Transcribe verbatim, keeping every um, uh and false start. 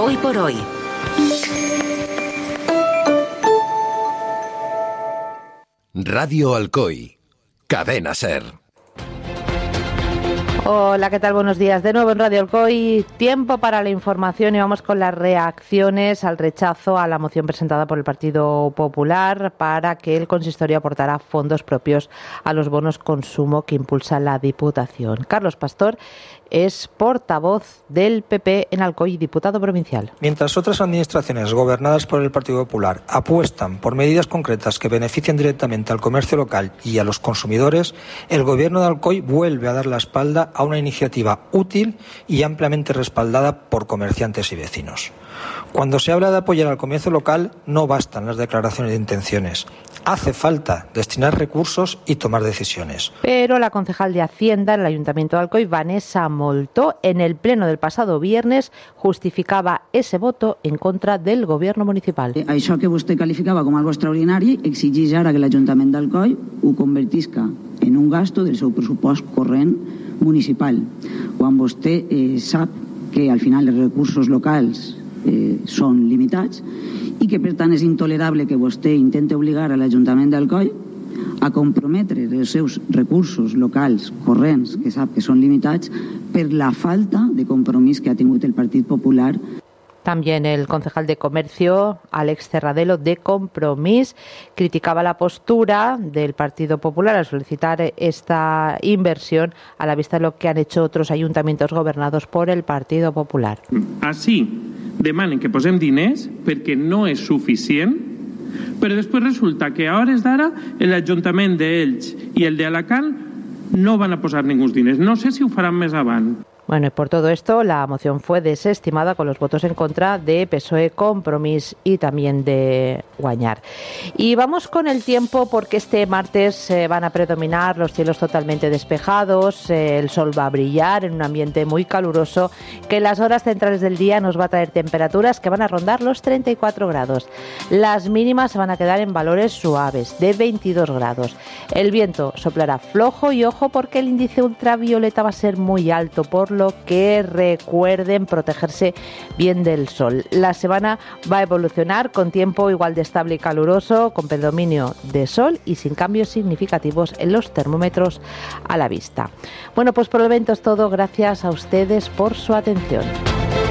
Hoy por hoy. Radio Alcoy, Cadena Ser. Hola, ¿qué tal? Buenos días. De nuevo en Radio Alcoy, tiempo para la información y vamos con las reacciones al rechazo a la moción presentada por el Partido Popular para que el consistorio aportara fondos propios a los bonos consumo que impulsa la Diputación. Carlos Pastor es portavoz del P P en Alcoy y diputado provincial. Mientras otras administraciones gobernadas por el Partido Popular apuestan por medidas concretas que beneficien directamente al comercio local y a los consumidores, el Gobierno de Alcoy vuelve a dar la espalda a una iniciativa útil y ampliamente respaldada por comerciantes y vecinos. Cuando se habla de apoyar al comercio local, no bastan las declaraciones de intenciones. Hace falta destinar recursos y tomar decisiones. Pero la concejal de Hacienda en el Ayuntamiento de Alcoy, Vanessa Moltó, en el pleno del pasado viernes, justificaba ese voto en contra del Gobierno municipal. Això que vostè calificava com algo extraordinari exigeix ara que l'Ajuntament d'Alcoi ho convertisca en un gasto del seu pressupost corrent municipal, quan vostè eh, sap que al final els recursos locals eh, són limitats i que per tant és intolerable que vostè intente obligar a l'Ajuntament d'Alcoi a comprometre els seus recursos locals corrents, que sap que són limitats, per la falta de compromís que ha tingut el Partit Popular. También el concejal de Comercio, Alex Cerradelo, de Compromís, criticaba la postura del Partido Popular al solicitar esta inversión a la vista de lo que han hecho otros ayuntamientos gobernados por el Partido Popular. Així demanen que posem diners perquè no és suficient, però després resulta que a hores d'ara l'Ajuntament d'Elx i el d'Alacant no van a posar ningú diners. No sé si ho faran més avant. Bueno, y por todo esto, la moción fue desestimada con los votos en contra de P S O E, Compromís y también de Guanyar. Y vamos con el tiempo porque este martes eh, van a predominar los cielos totalmente despejados, eh, el sol va a brillar en un ambiente muy caluroso que en las horas centrales del día nos va a traer temperaturas que van a rondar los treinta y cuatro grados. Las mínimas se van a quedar en valores suaves, de veintidós grados. El viento soplará flojo y ojo porque el índice ultravioleta va a ser muy alto, por lo que recuerden protegerse bien del sol. La semana va a evolucionar con tiempo igual de estable y caluroso, con predominio de sol y sin cambios significativos en los termómetros a la vista. Bueno, pues por el momento es todo. Gracias a ustedes por su atención.